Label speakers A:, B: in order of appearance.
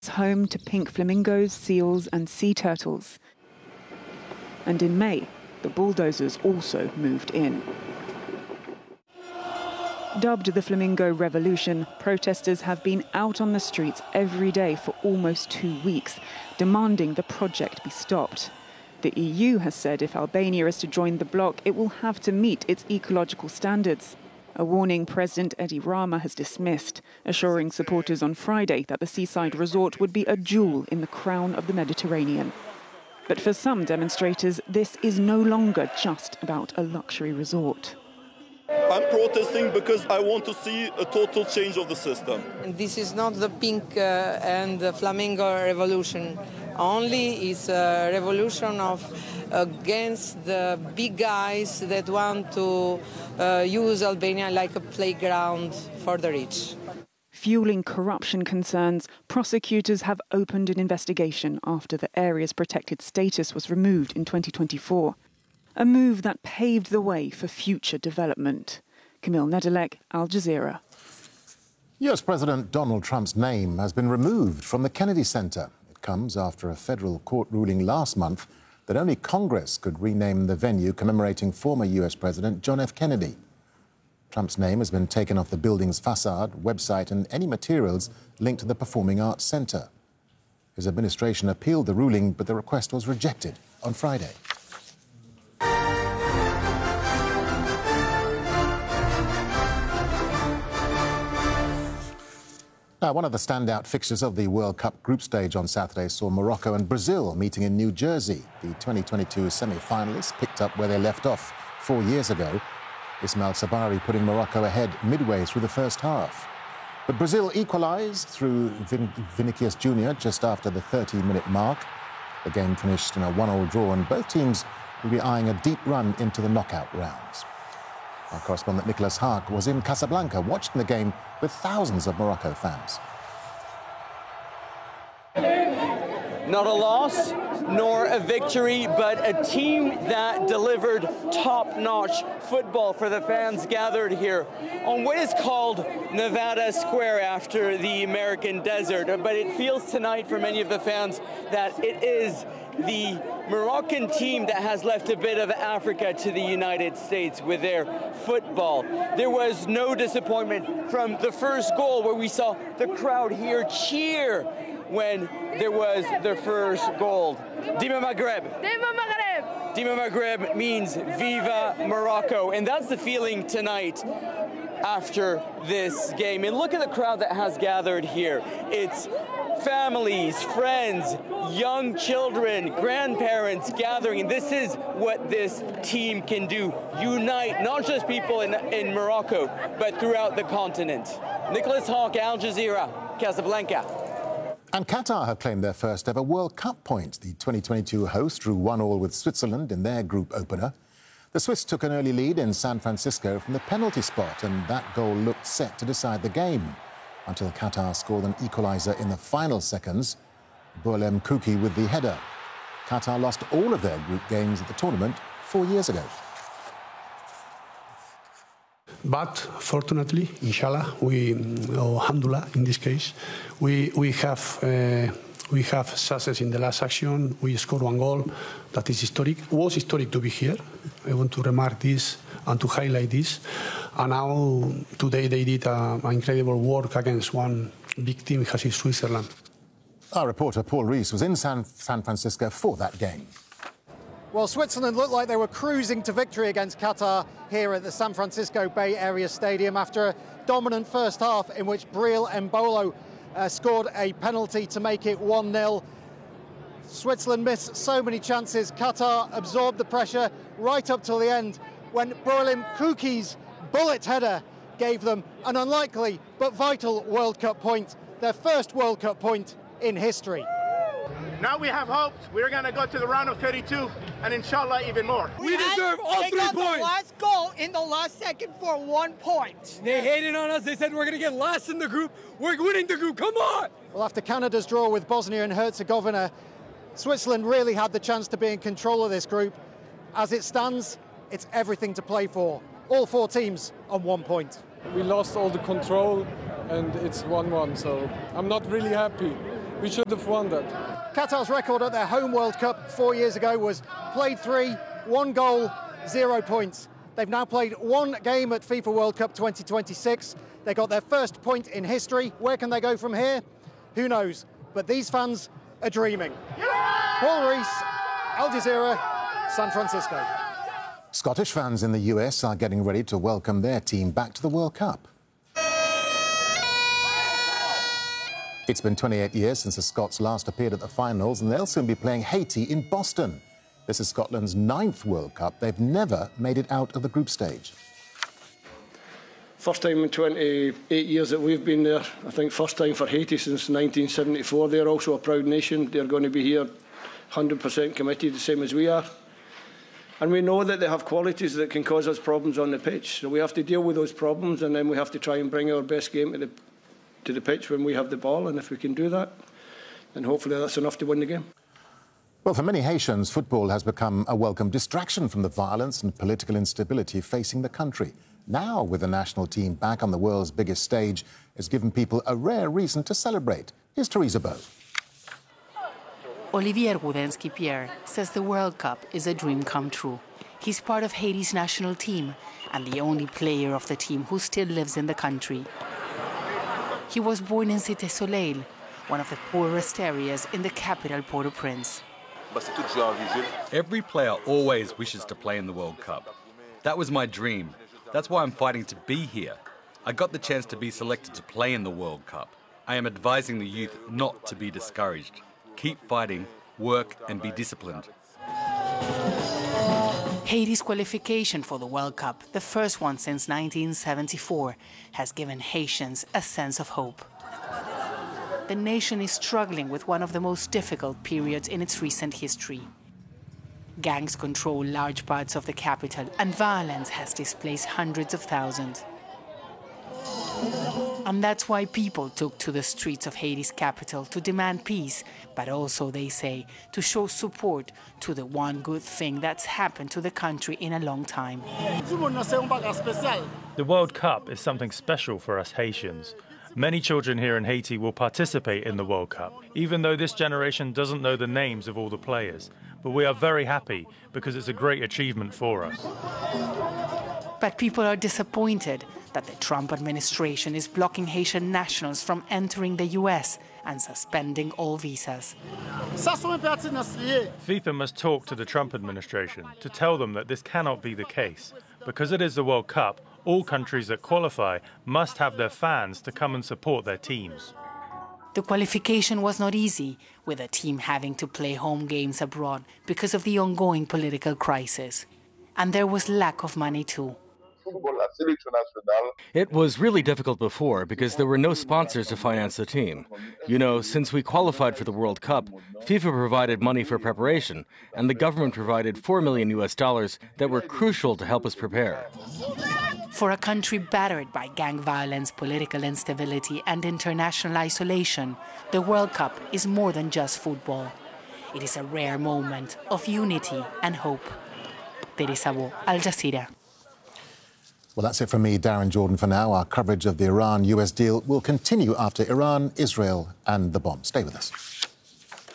A: It's home to pink flamingos, seals and sea turtles. And in May, the bulldozers also moved in. Dubbed the Flamingo Revolution, protesters have been out on the streets every day for almost 2 weeks, demanding the project be stopped. The EU has said if Albania is to join the bloc, it will have to meet its ecological standards. A warning President Edi Rama has dismissed, assuring supporters on Friday that the seaside resort would be a jewel in the crown of the Mediterranean. But for some demonstrators, this is no longer just about a luxury resort.
B: I'm protesting because I want to see a total change of the system.
C: This is not the pink and the flamingo revolution. Only is a revolution against the big guys that want to use Albania like a playground for the rich.
A: Fueling corruption concerns, prosecutors have opened an investigation after the area's protected status was removed in 2024. A move that paved the way for future development. Camille Nedelec, Al Jazeera.
D: US President Donald Trump's name has been removed from the Kennedy Center. It comes after a federal court ruling last month that only Congress could rename the venue commemorating former US President John F. Kennedy. Trump's name has been taken off the building's facade, website and any materials linked to the Performing Arts Center. His administration appealed the ruling, but the request was rejected on Friday. Now, one of the standout fixtures of the World Cup group stage on Saturday saw Morocco and Brazil meeting in New Jersey. The 2022 semi-finalists picked up where they left off 4 years ago. Ismail Sabari putting Morocco ahead midway through the first half. But Brazil equalised through Vinicius Jr. just after the 30-minute mark. The game finished in a 1-1 draw, and both teams will be eyeing a deep run into the knockout rounds. Our correspondent Nicholas Haak was in Casablanca watching the game with thousands of Morocco fans.
E: Not a loss, nor a victory, but a team that delivered top-notch football for the fans gathered here on what is called Nevada Square after the American desert. But it feels tonight for many of the fans that it is the Moroccan team that has left a bit of Africa to the United States with their football. There was no disappointment from the first goal, where we saw the crowd here cheer when there was the first goal. Dima Maghreb. Dima Maghreb. Dima Maghreb means Viva Morocco, and that's the feeling tonight after this game. And look at the crowd that has gathered here. It's families, friends, young children, grandparents gathering. This is what this team can do. Unite not just people in Morocco, but throughout the continent. Nicholas Haak, Al Jazeera, Casablanca.
D: And Qatar have claimed their first ever World Cup points. The 2022 hosts drew 1-1 with Switzerland in their group opener. The Swiss took an early lead in San Francisco from the penalty spot, and that goal looked set to decide the game until Qatar scored an equaliser in the final seconds. Boulem Kouki with the header. Qatar lost all of their group games at the tournament 4 years ago.
F: But fortunately, inshallah, alhamdulillah, in this case, we have success in the last action. We scored 1 goal. That is historic. It was historic to be here. I want to remark this and to highlight this. And now, today, they did an incredible work against one big team, which is Switzerland.
D: Our reporter Paul Rees was in San Francisco for that game.
G: Well, Switzerland looked like they were cruising to victory against Qatar here at the San Francisco Bay Area Stadium after a dominant first half in which Breel Embolo scored a penalty to make it 1-0. Switzerland missed so many chances. Qatar absorbed the pressure right up till the end when Boulem Kouki's bullet header gave them an unlikely but vital World Cup point, their first World Cup point in history.
H: Now we have hopes. We're going to go to the round of 32 and inshallah even more.
I: We deserve all 3 points. They got the last goal in the last second for 1 point.
J: They hated on us. They said we're going to get last in the group. We're winning the group. Come on.
G: Well, after Canada's draw with Bosnia and Herzegovina, Switzerland really had the chance to be in control of this group. As it stands, it's everything to play for. All 4 teams on 1 point.
J: We lost all the control and it's 1-1, so I'm not really happy. We should have won that.
G: Qatar's record at their home World Cup 4 years ago was played 3, 1 goal, 0 points. They've now played 1 game at FIFA World Cup 2026. They got their first point in history. Where can they go from here? Who knows? But these fans are dreaming. Paul Rees, Al Jazeera, San Francisco.
D: Scottish fans in the US are getting ready to welcome their team back to the World Cup. It's been 28 years since the Scots last appeared at the finals, and they'll soon be playing Haiti in Boston. This is Scotland's 9th World Cup. They've never made it out of the group stage.
K: First time in 28 years that we've been there. I think first time for Haiti since 1974. They're also a proud nation. They're going to be here 100% committed, the same as we are. And we know that they have qualities that can cause us problems on the pitch. So we have to deal with those problems, and then we have to try and bring our best game to the pitch when we have the ball. And if we can do that, then hopefully that's enough to win the game.
D: Well, for many Haitians, football has become a welcome distraction from the violence and political instability facing the country. Now, with the national team back on the world's biggest stage, it's given people a rare reason to celebrate. Here's Teresa Bow.
L: Olivier Woudensky-Pierre says the World Cup is a dream come true. He's part of Haiti's national team and the only player of the team who still lives in the country. He was born in Cité Soleil, one of the poorest areas in the capital, Port-au-Prince.
M: Every player always wishes to play in the World Cup. That was my dream. That's why I'm fighting to be here. I got the chance to be selected to play in the World Cup. I am advising the youth not to be discouraged. Keep fighting, work and be disciplined.
L: Haiti's qualification for the World Cup, the first one since 1974, has given Haitians a sense of hope. The nation is struggling with one of the most difficult periods in its recent history. Gangs control large parts of the capital, and violence has displaced hundreds of thousands. And that's why people took to the streets of Haiti's capital to demand peace, but also, they say, to show support to the one good thing that's happened to the country in a long time.
N: The World Cup is something special for us Haitians. Many children here in Haiti will participate in the World Cup, even though this generation doesn't know the names of all the players. But we are very happy because it's a great achievement for us.
L: But people are disappointed that the Trump administration is blocking Haitian nationals from entering the US and suspending all visas.
N: FIFA must talk to the Trump administration to tell them that this cannot be the case. Because it is the World Cup, all countries that qualify must have their fans to come and support their teams.
L: The qualification was not easy, with the team having to play home games abroad because of the ongoing political crisis. And there was lack of money too.
O: It was really difficult before because there were no sponsors to finance the team. You know, since we qualified for the World Cup, FIFA provided money for preparation, and the government provided $4 million that were crucial to help us prepare.
L: For a country battered by gang violence, political instability, and international isolation, the World Cup is more than just football. It is a rare moment of unity and hope. Teresa Bow, Al Jazeera.
D: Well, that's it from me, Darren Jordan, for now. Our coverage of the Iran-US deal will continue after Iran, Israel and the bomb. Stay with us.